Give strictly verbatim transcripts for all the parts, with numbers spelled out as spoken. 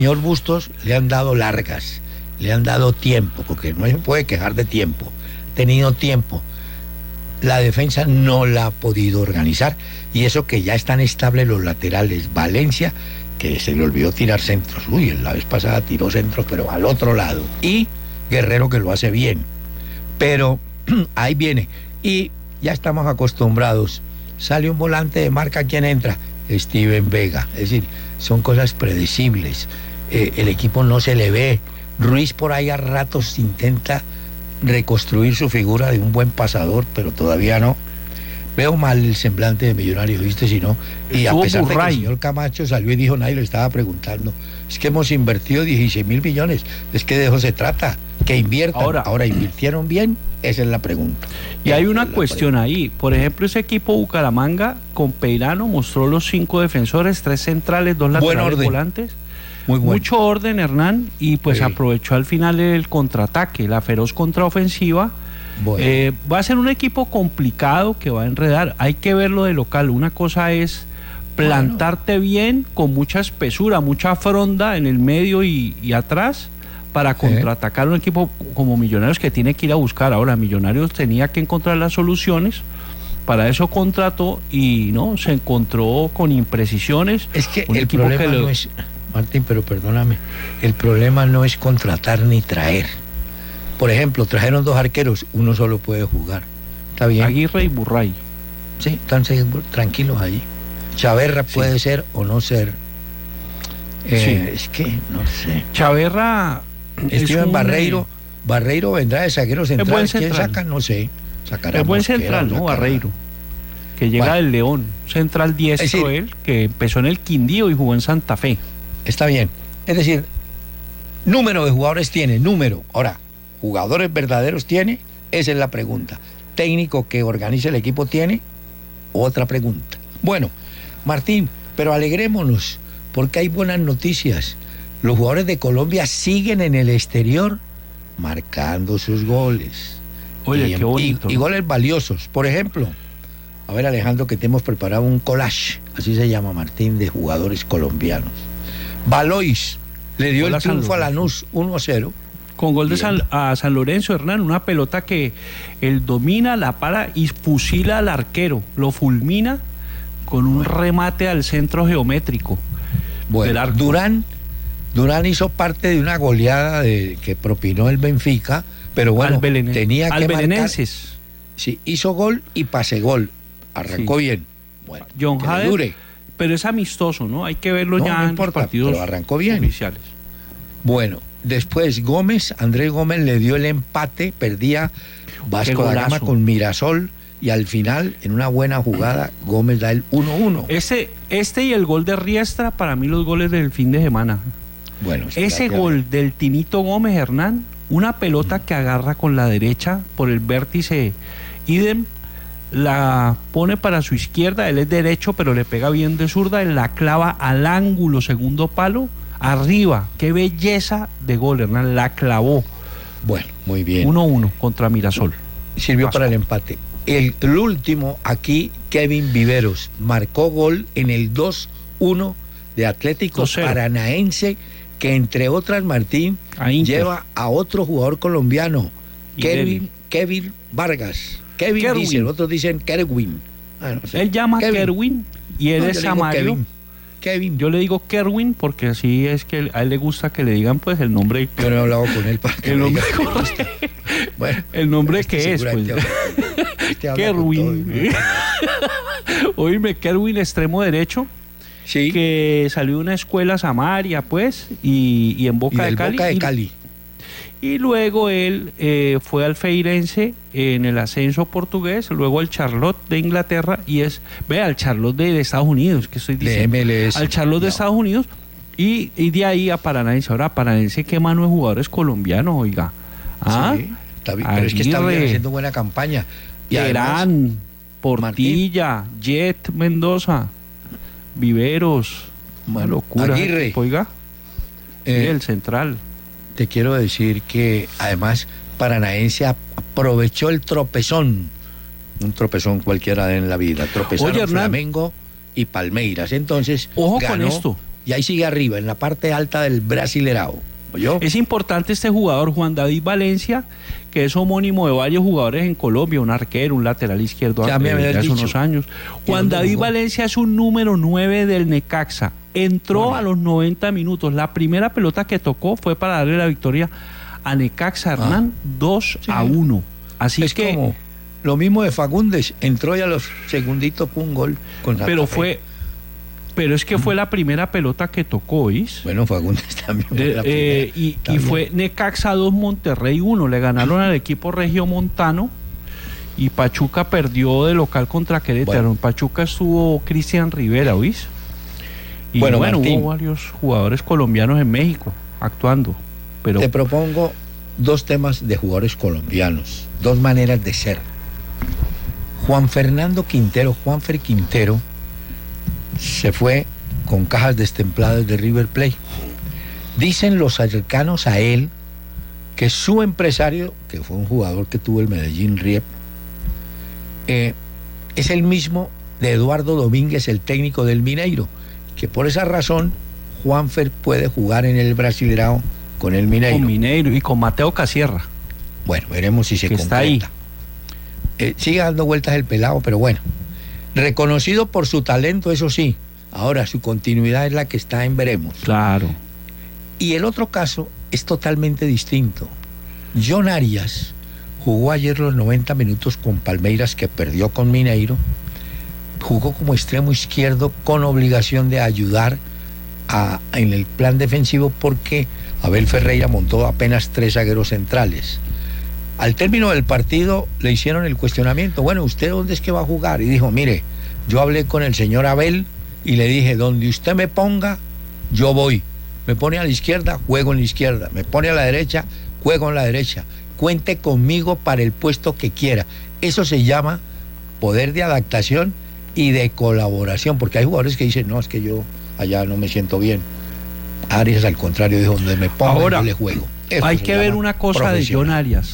señor Bustos le han dado largas, le han dado tiempo, porque no se puede quejar de tiempo, ha tenido tiempo. La defensa no la ha podido organizar, y eso que ya están estables los laterales. Valencia, que se le olvidó tirar centros, uy, la vez pasada tiró centros, pero al otro lado, y Guerrero, que lo hace bien, pero ahí viene, y ya estamos acostumbrados, sale un volante de marca, ¿quién entra? Steven Vega. Es decir, son cosas predecibles. Eh, el equipo no se le ve. Ruiz por ahí a ratos intenta reconstruir su figura de un buen pasador, pero todavía no. Veo mal el semblante de Millonarios, ¿viste? Si no, y a pesar de que el señor Camacho salió y dijo, nadie lo estaba preguntando, es que hemos invertido dieciséis mil millones, es que de eso se trata, que inviertan. Ahora, ahora ¿invirtieron bien? Esa es la pregunta. Y hay una cuestión ahí, por ejemplo, ese equipo Bucaramanga con Peirano mostró los cinco defensores, tres centrales, dos laterales volantes. Muy bueno. Mucho orden, Hernán, y pues sí, aprovechó al final el contraataque, la feroz contraofensiva. Bueno. Eh, va a ser un equipo complicado que va a enredar. Hay que verlo de local. Una cosa es plantarte bueno. bien, con mucha espesura, mucha fronda en el medio y, y atrás, para contraatacar un equipo como Millonarios, que tiene que ir a buscar. Ahora, Millonarios tenía que encontrar las soluciones. Para eso contrató y no se encontró con imprecisiones. Es que el problema que no le... es, Martín, pero perdóname, el problema no es contratar ni traer. Por ejemplo, trajeron dos arqueros, uno solo puede jugar. ¿Está bien? Aguirre y Burray. Sí, están tranquilos allí. Chaverra sí. puede ser o no ser. Eh, sí. Es que, no sé. Chaverra... Steven un... Barreiro. Barreiro vendrá de zaguero central. ¿Quién saca? No sé. Sacará es buen central, ¿no? Barreiro. Que llega bueno. del León. Central diestro es decir, él, que empezó en el Quindío y jugó en Santa Fe. Está bien. Es decir, número de jugadores tiene, número. Ahora, ¿jugadores verdaderos tiene? Esa es la pregunta. ¿Técnico que organice el equipo tiene? Otra pregunta. Bueno, Martín, pero alegrémonos, porque hay buenas noticias. Los jugadores de Colombia siguen en el exterior marcando sus goles. Oye, y, qué bonito. Y, y goles valiosos. Por ejemplo, a ver, Alejandro, que te hemos preparado un collage, así se llama, Martín, de jugadores colombianos. Valois le dio Hola, el triunfo a Lanús uno a cero. Con gol de San, a San Lorenzo, Hernán, una pelota que él domina, la para y fusila al arquero, lo fulmina con un bueno. remate al centro geométrico. Bueno, Durán, Durán hizo parte de una goleada de, que propinó el Benfica, pero bueno, al Belen, tenía que al Belenenses. Sí, hizo gol y pase gol, arrancó sí. bien. Bueno, John Hader, dure. Pero es amistoso, ¿no? Hay que verlo no, ya no en importa, los partidos pero arrancó bien. Oficiales. Bueno, después Gómez, Andrés Gómez le dio el empate, perdía Vasco da Gama con Mirasol y al final, en una buena jugada, Gómez da el uno uno. Este, este y el gol de Riestra, para mí los goles del fin de semana. Bueno, ese gol del Tinito Gómez, Hernán, una pelota mm. que agarra con la derecha por el vértice idem, la pone para su izquierda, él es derecho, pero le pega bien de zurda, la clava al ángulo, segundo palo, arriba. Qué belleza de gol, Hernán, la clavó. Bueno, muy bien. uno uno contra Mirasol. Sirvió Vasco. Para el empate. El, el último aquí, Kevin Viveros, marcó gol en el dos uno de Atlético Paranaense, que entre otras, Martín, a lleva a otro jugador colombiano, Kevin, Kevin Vargas. Kevin Kerwin. Dicen, otros dicen Kerwin. Ah, no sé. Él llama Kevin. Kerwin y él no, es Samario. Kevin. Kevin. Yo le digo Kerwin porque así es que a él le gusta que le digan pues el nombre. Yo no he hablado con él para que el nombre bueno, el nombre este que es pues. Este Kerwin. Oíme, Kerwin, extremo derecho. Sí. Que salió de una escuela Samaria pues y, y en Boca y de Cali. Boca de Cali. Y, y luego él eh, fue al Feirense en el ascenso portugués, luego al Charlotte de Inglaterra y es, vea, al Charlotte de, de Estados Unidos, que estoy diciendo. De M L S. Al Charlotte no. de Estados Unidos y, y de ahí a Paranaense. Ahora, Paranaense, qué mano de jugadores colombianos, oiga. ¿Ah? Sí, está bien, pero es que está bien, haciendo buena campaña. Y Terán, Portilla, Martín. Jet Mendoza, Viveros, una locura. Aguirre. Oiga, eh, sí, el central. Te quiero decir que además Paranaense aprovechó el tropezón, un tropezón cualquiera en la vida, tropezaron Oye, Flamengo y Palmeiras, entonces ojo ganó, con esto. Y y ahí sigue arriba, en la parte alta del Brasilerao. ¿Oyó? Es importante este jugador, Juan David Valencia, que es homónimo de varios jugadores en Colombia, un arquero, un lateral izquierdo ya me hace dicho. unos años. Juan David jugó? Valencia es un número nueve del Necaxa. Entró bueno. a los noventa minutos. La primera pelota que tocó fue para darle la victoria a Necaxa, Hernán, ah, dos sí. a uno. Así es que como lo mismo de Fagundes, entró y a los segunditos fue un gol con Pero fue pero es que fue la primera pelota que tocó, ¿oís? Bueno, Fagundes también fue eh, la eh, y, y fue Necaxa dos, Monterrey uno. Le ganaron al equipo regiomontano y Pachuca perdió de local contra Querétaro. Bueno. En Pachuca estuvo Cristian Rivera, ¿oís? Y bueno, bueno hubo varios jugadores colombianos en México actuando. Pero te propongo dos temas de jugadores colombianos, dos maneras de ser. Juan Fernando Quintero, Juanfer Quintero, se fue con cajas destempladas de River Plate. Dicen los cercanos a él que su empresario, que fue un jugador que tuvo el Medellín Riep, eh, es el mismo de Eduardo Domínguez, el técnico del Mineiro, que por esa razón Juanfer puede jugar en el Brasileirao con el Mineiro. Con Mineiro y con Mateo Casierra. Bueno, veremos si se que concreta. Está ahí. Eh, sigue dando vueltas el pelado, pero bueno. Reconocido por su talento, eso sí. Ahora, su continuidad es la que está en veremos. Claro. Y el otro caso es totalmente distinto. John Arias jugó ayer los noventa minutos con Palmeiras, que perdió con Mineiro. Jugó como extremo izquierdo con obligación de ayudar a, en el plan defensivo, porque Abel Ferreira montó apenas tres zagueros centrales. Al término del partido le hicieron el cuestionamiento: bueno, ¿usted dónde es que va a jugar? Y dijo: mire, yo hablé con el señor Abel y le dije, donde usted me ponga, yo voy. Me pone a la izquierda, juego en la izquierda. Me pone a la derecha, juego en la derecha. Cuente conmigo para el puesto que quiera. Eso se llama poder de adaptación y de colaboración, porque hay jugadores que dicen, no, es que yo allá no me siento bien. Arias, al contrario, dijo, donde me ponga, ahora, yo le juego. Eso hay que ver una cosa de John Arias.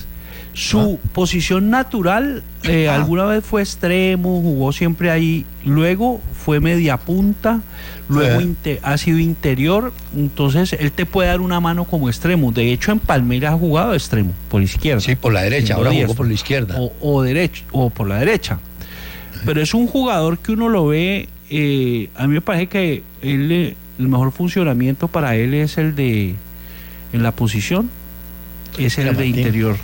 Su ¿Ah? posición natural, eh, ah. alguna vez fue extremo, jugó siempre ahí, luego fue media punta, luego eh. inter, ha sido interior, entonces él te puede dar una mano como extremo. De hecho, en Palmeiras ha jugado extremo, por izquierda. Sí, por la derecha, ahora jugó por la izquierda. O, o, derecho, o por la derecha. Pero es un jugador que uno lo ve, eh, a mí me parece que él, el mejor funcionamiento para él es el de, en la posición, es el de interior.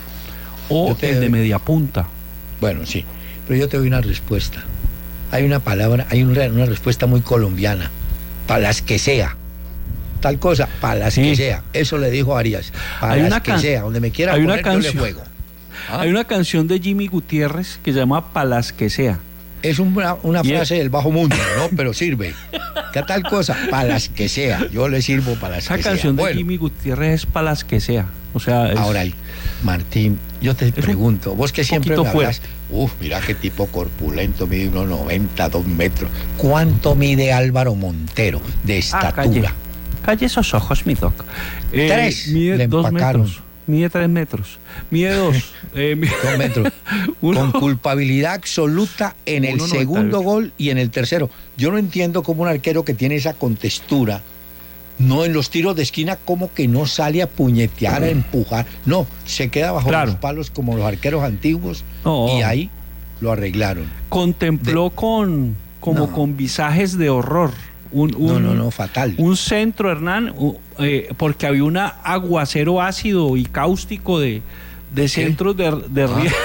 O el de media punta. Bueno, sí, pero yo te doy una respuesta. Hay una palabra, hay una, una respuesta muy colombiana. Para las que sea. Tal cosa, para las sí. que sea. Eso le dijo Arias. Para las que sea, donde me quiera poner, yo le juego. ¿Ah? Hay una canción de Jimmy Gutiérrez que se llama Pa' las que sea. Es una, una frase del bajo mundo, ¿no? Pero sirve. ¿Qué tal cosa? Para las que sea. Yo le sirvo para las Esa que sea. Esa canción de bueno. Jimmy Gutiérrez es para las que sea. O sea, es... Ahora, Martín, yo te pregunto, vos que siempre me hablas, uf, mira qué tipo corpulento, mide uno noventa, dos metros. ¿Cuánto mide Álvaro Montero de estatura? Ah, calle. calle esos ojos, mi doc. Eh, Tres. Mide le dos empacaron. metros. Mide tres metros. Mide dos. eh, mide... Dos metros. Uno... Con culpabilidad absoluta en el segundo gol y en el tercero. Yo no entiendo cómo un arquero que tiene esa contextura, no en los tiros de esquina, como que no sale a puñetear, a empujar. No, se queda bajo claro. los palos como los arqueros antiguos oh. y ahí lo arreglaron. Contempló de... con como no. con visajes de horror. Un, un, no, no, no, fatal. Un centro, Hernán, eh, porque había un aguacero ácido y cáustico de, de centros de, de, ah, rie...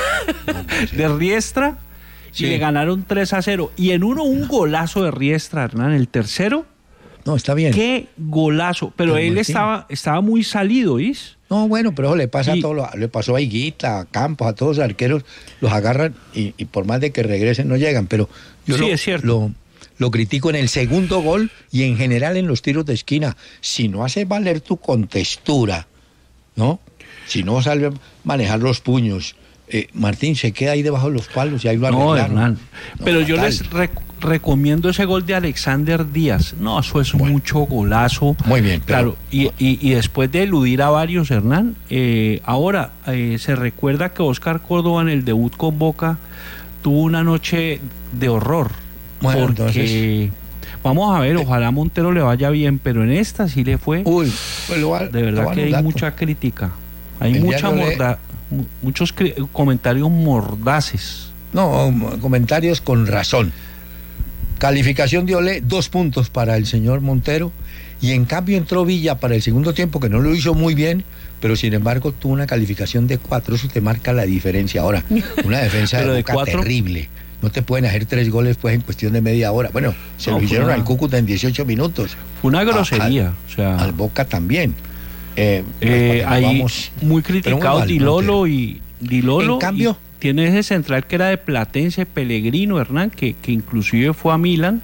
no de Riestra sí. y le ganaron tres a cero. Y en uno un golazo de Riestra, Hernán, el tercero. No, está bien. Qué golazo. Pero, pero él estaba, estaba muy salido, ¿vís? No, bueno, pero eso le pasa y... a todos, le pasó a Higuita, a Campos, a todos los arqueros, los agarran y, y por más de que regresen no llegan. Pero yo sí, lo, es cierto. Lo, lo critico en el segundo gol y en general en los tiros de esquina. Si no haces valer tu contextura, ¿no? Si no sabes manejar los puños, eh, Martín se queda ahí debajo de los palos y ahí lo arreglaron. No, Hernán. No, pero fatal. Yo les rec recomiendo ese gol de Alexander Díaz. No, eso es bueno. mucho golazo. Muy bien. Pero... Claro, y, y, y después de eludir a varios, Hernán, eh, ahora eh, se recuerda que Oscar Córdoba en el debut con Boca tuvo una noche de horror. Bueno, porque, entonces... Vamos a ver, ojalá a Montero le vaya bien, pero en esta sí le fue. Uy, pues lo va, de verdad lo que hay dato. mucha crítica. Hay El mucha diario morda, lee... muchos comentarios mordaces. No, comentarios con razón. Calificación de Olé, dos puntos para el señor Montero. Y en cambio entró Villa para el segundo tiempo, que no lo hizo muy bien, pero sin embargo tuvo una calificación de cuatro. Eso te marca la diferencia. Ahora, una defensa de Boca terrible. No te pueden hacer tres goles pues en cuestión de media hora. Bueno, se no, lo hicieron una... al Cúcuta en dieciocho minutos. Fue una grosería. A, al, o sea, al Boca también. Eh, eh, ahí vamos, muy criticado Di Lolo y Di Lolo. En cambio, y tiene ese central que era de Platense, Pellegrino Hernán, que, que inclusive fue a Milan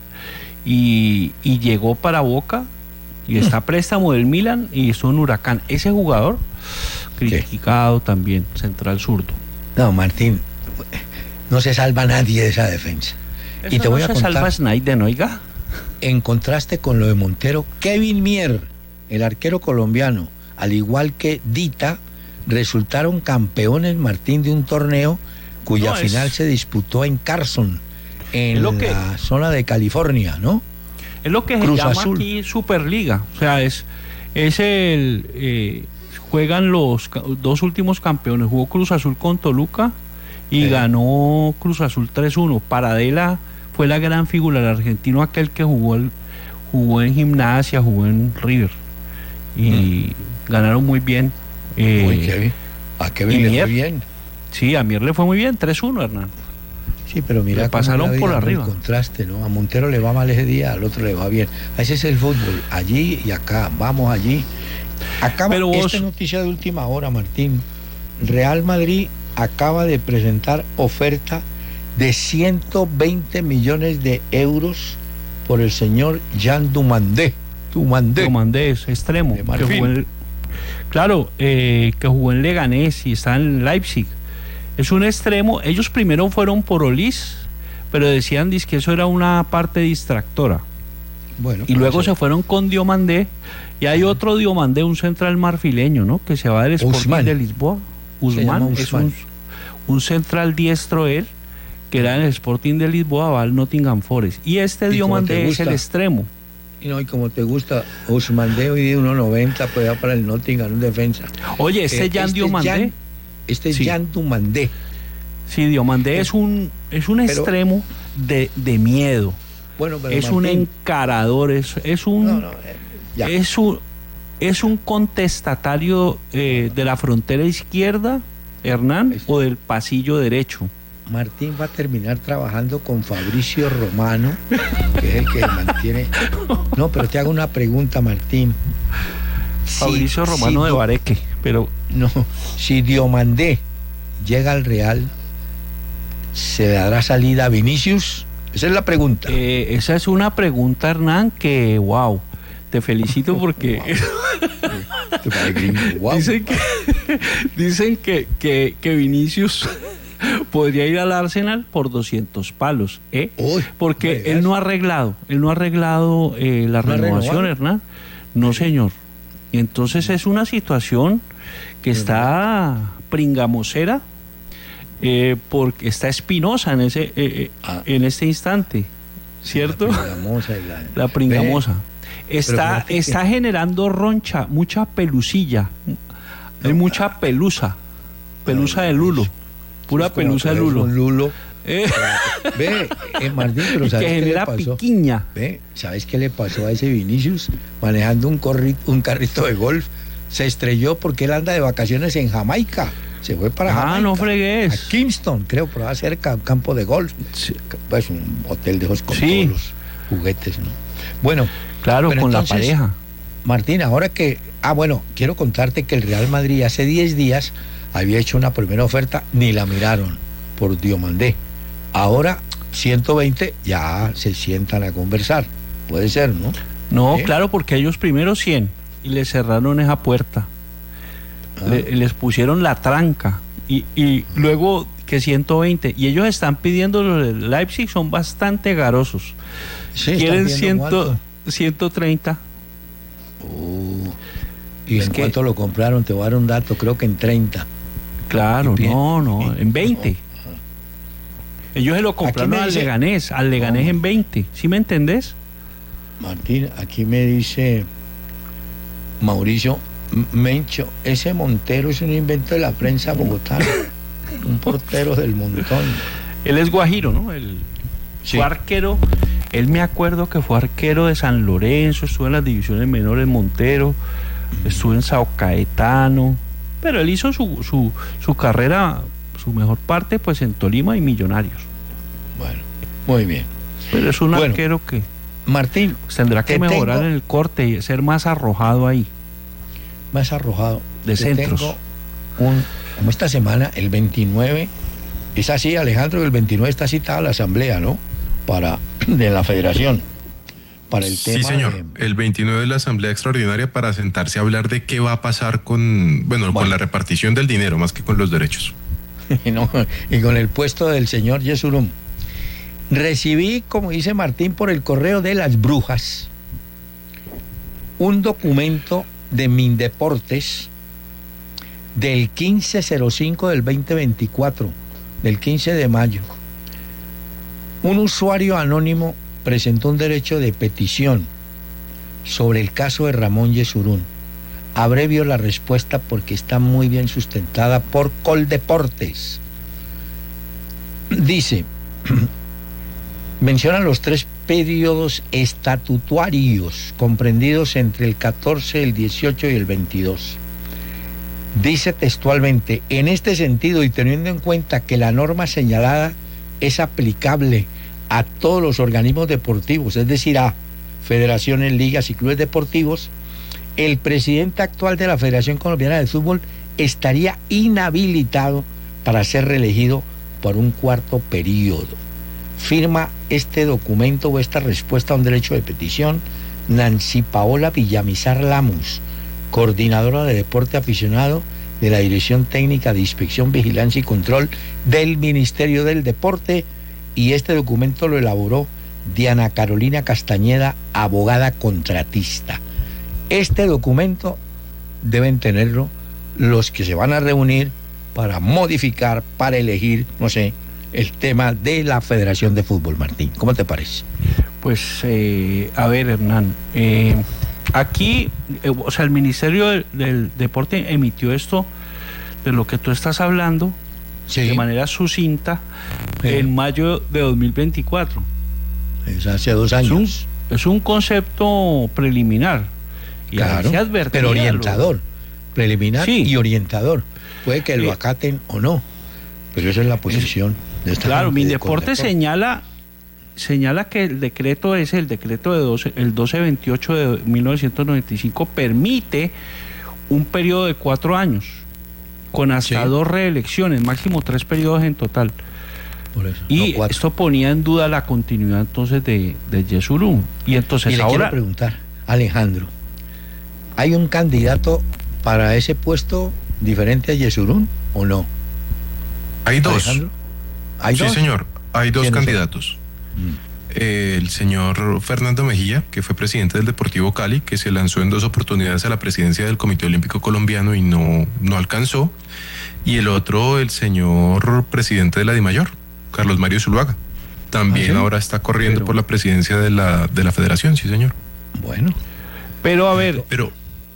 y, y llegó para Boca y está a préstamo del Milan y es un Huracán. Ese jugador criticado ¿Qué? También, central zurdo. No, Martín, no se salva nadie de esa defensa. Eso y te no voy a se contar, salva Snyder, oiga. En contraste con lo de Montero, Kevin Mier, el arquero colombiano, al igual que Dita, resultaron campeones, Martín, de un torneo cuya no, final es... se disputó en Carson, en la que... zona de California, ¿no? Es lo que Cruz se llama Azul. Aquí Superliga, o sea, es, es el... Eh, juegan los dos últimos campeones, jugó Cruz Azul con Toluca y eh. ganó Cruz Azul tres uno. Paradela fue la gran figura, el argentino aquel que jugó, el, jugó en Gimnasia, jugó en River y mm. ganaron muy bien. Eh, Uy, Kevin. A Kevin le fue bien. Sí, a Mier le fue muy bien, tres uno, Hernán. Sí, pero mira, le pasaron vida, por arriba. El contraste, ¿no? A Montero le va mal ese día, al otro le va bien. Ese es el fútbol, allí y acá, vamos allí. Acaba pero vos... esta noticia de última hora, Martín. Real Madrid acaba de presentar oferta de ciento veinte millones de euros por el señor Jean Dumandé. Dumandé. Dumandé es extremo. Que jugó en, claro, eh, que jugó en Leganés y está en Leipzig. Es un extremo. Ellos primero fueron por Olís, pero decían que eso era una parte distractora. Bueno, y luego ser. se fueron con Diomandé. Y hay otro Diomandé, un central marfileño, ¿no? Que se va del Sporting Usman. de Lisboa. Usman es un, un central diestro él, que era en el Sporting de Lisboa, va al Nottingham Forest. Y este Diomandé es el extremo. Y no, y como te gusta, Usmandé hoy de uno noventa, pues va para el Nottingham, un defensa. Oye, este eh, Jan este Diomandé. Jan, este es sí. Jan Dumandé. Sí, Diomandé es un, es un pero, extremo de, de miedo. Bueno, pero es Martín, un encarador, es, es un. No, no, eh, es un es un contestatario eh, de la frontera izquierda, Hernán, es, o del pasillo derecho. Martín va a terminar trabajando con Fabricio Romano, que es el que mantiene. No, pero te hago una pregunta, Martín. Fabricio si, Romano si, de Bareque, pero no, si Diomandé llega al Real, ¿se le dará salida a Vinicius? Esa es la pregunta. Eh, esa es una pregunta, Hernán, que wow, te felicito porque wow. dicen que dicen que, que, que Vinicius podría ir al Arsenal por doscientos palos, ¿eh? Uy, porque él no ha arreglado, él no ha arreglado eh, la ¿No renovación, Hernán. No, señor. Y entonces es una situación que está pringamosera, eh, porque está espinosa en ese eh, ah. en este instante, ¿cierto? La pringamosa. La, la pringamosa. Ve, está, está que... generando roncha, mucha pelusilla, hay no, mucha ah, pelusa, pelusa no, de lulo. Pura pelusa de lulo. Un lulo. Eh. Ve, eh, Martín, pero ¿sabes que qué le pasó? Piquiña. Ve, ¿sabes qué le pasó a ese Vinicius? Manejando un, corri, un carrito de golf, se estrelló porque él anda de vacaciones en Jamaica. Se fue para ah, Jamaica. Ah, no fregues. A Kingston, creo, por ahí cerca, un campo de golf. Sí. Pues un hotel de esos con sí. todos los juguetes, ¿no? Bueno. Claro, con entonces, la pareja. Martín, ahora que... Ah, bueno, quiero contarte que el Real Madrid hace diez días había hecho una primera oferta, ni la miraron, por Diomandé. Ahora, ciento veinte, ya se sientan a conversar. Puede ser, ¿no? No, ¿Eh? Claro, porque ellos primero cien y les cerraron esa puerta. Ah. Le, les pusieron la tranca y, y luego que ciento veinte. Y ellos están pidiendo, los de Leipzig son bastante garosos. Sí, quieren cien, ciento treinta. Uh, ¿Y es en que, cuánto lo compraron? Te voy a dar un dato, creo que en treinta. Claro, no, no, en veinte. Ellos se lo compraron al Leganés, al Leganés en veinte, ¿sí me entendés? Martín, aquí me dice Mauricio Mencho, ese Montero es un invento de la prensa bogotana, un portero del montón. Él es guajiro, ¿no? El, sí. Fue arquero, él me acuerdo que fue arquero de San Lorenzo, estuvo en las divisiones menores Montero, mm. estuvo en Sao Caetano, pero él hizo su, su, su carrera, su mejor parte, pues en Tolima y Millonarios. Bueno, muy bien. Pero es un bueno, arquero que Martín pues tendrá que mejorar tengo... en el corte y ser más arrojado ahí. Más arrojado. De centros. Tengo un, como esta semana, el veintinueve, es así, Alejandro, que el veintinueve está citada la asamblea, ¿no? Para, de la federación. Para el tema. Sí, señor. De... El veintinueve es la asamblea extraordinaria para sentarse a hablar de qué va a pasar con, bueno, bueno. con la repartición del dinero, más que con los derechos. y, no, y con el puesto del señor Yesurum. Recibí, como dice Martín, por el correo de las brujas, un documento de Mindeportes del quince cero cinco del veinte veinticuatro, del quince de mayo. Un usuario anónimo presentó un derecho de petición sobre el caso de Ramón Yesurún. Abrevio la respuesta porque está muy bien sustentada por Coldeportes. Dice, menciona los tres periodos estatutarios comprendidos entre el catorce, el dieciocho y el veintidós. Dice textualmente, en este sentido y teniendo en cuenta que la norma señalada es aplicable a todos los organismos deportivos, es decir, a federaciones, ligas y clubes deportivos, el presidente actual de la Federación Colombiana de Fútbol estaría inhabilitado para ser reelegido por un cuarto periodo. Firma este documento o esta respuesta a un derecho de petición Nancy Paola Villamizar Lamus, coordinadora de deporte aficionado de la Dirección Técnica de Inspección, Vigilancia y Control del Ministerio del Deporte, y este documento lo elaboró Diana Carolina Castañeda, abogada contratista. Este documento deben tenerlo los que se van a reunir para modificar, para elegir, no sé, el tema de la Federación de Fútbol. Martín, ¿cómo te parece? Pues, eh, a ver, Hernán, eh, aquí, eh, o sea, el Ministerio del, del Deporte emitió esto de lo que tú estás hablando, sí, de manera sucinta, sí, en mayo de dos mil veinticuatro. Es hace dos años. Es un, es un concepto preliminar. Y claro, pero orientador. Lo... Preliminar, sí, y orientador. Puede que lo acaten o no, pero esa es la posición de esta. Claro, mi deporte señala señala que el decreto es el decreto de doce, el doce veintiocho de mil novecientos noventa y cinco, permite un periodo de cuatro años con hasta sí, dos reelecciones, máximo tres periodos en total. Por eso, y no esto ponía en duda la continuidad entonces de, de Yesurún. Y entonces y le ahora quiero preguntar, Alejandro, ¿hay un candidato para ese puesto diferente a Yesurún o no? Hay dos. ¿Hay sí, dos? señor. Hay dos candidatos. Mm. Eh, el señor Fernando Mejía, que fue presidente del Deportivo Cali, que se lanzó en dos oportunidades a la presidencia del Comité Olímpico Colombiano y no, no alcanzó. Y el otro, el señor presidente de la DIMAYOR, Carlos Mario Zuluaga. También ¿Ah, sí? ahora está corriendo pero... por la presidencia de la, de la federación, sí, señor. Bueno. Pero a ver... Pero...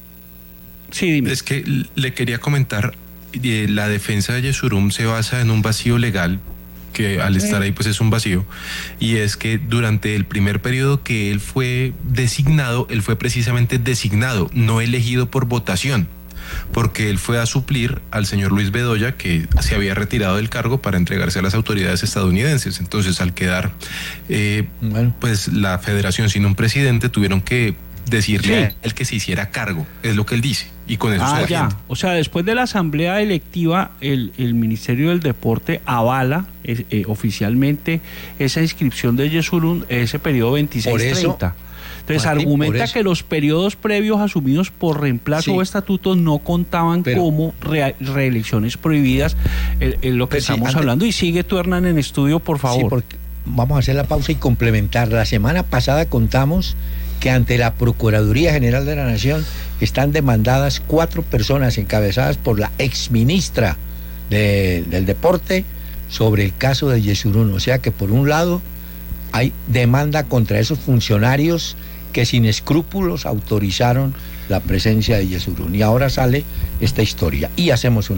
Sí, dime. Es que le quería comentar, eh, la defensa de Yesurún se basa en un vacío legal, que al estar ahí pues es un vacío, y es que durante el primer periodo que él fue designado, él fue precisamente designado, no elegido por votación, porque él fue a suplir al señor Luis Bedoya, que se había retirado del cargo para entregarse a las autoridades estadounidenses. Entonces, al quedar eh, bueno. pues la federación sin un presidente, tuvieron que decirle sí. a él que se hiciera cargo, es lo que él dice, y con eso ah, se ya. O sea, después de la asamblea electiva, el, el Ministerio del Deporte avala eh, eh, oficialmente esa inscripción de Yesurún, ese periodo veintiséis treinta. Entonces, Martín, argumenta que los periodos previos asumidos por reemplazo sí. o estatutos no contaban pero, como re reelecciones prohibidas, en, en lo que estamos sí, antes, hablando. Y sigue tú, Hernán, en estudio, por favor. Sí, porque vamos a hacer la pausa y complementar. La semana pasada contamos que ante la Procuraduría General de la Nación están demandadas cuatro personas encabezadas por la exministra de, del Deporte sobre el caso de Yesurún. O sea que por un lado hay demanda contra esos funcionarios que sin escrúpulos autorizaron la presencia de Yesurún. Y ahora sale esta historia y hacemos una